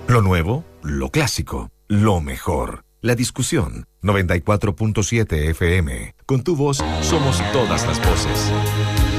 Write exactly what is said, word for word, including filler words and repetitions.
Lo nuevo, lo clásico, lo mejor. La discusión. noventa y cuatro punto siete F M. Con tu voz somos todas las voces.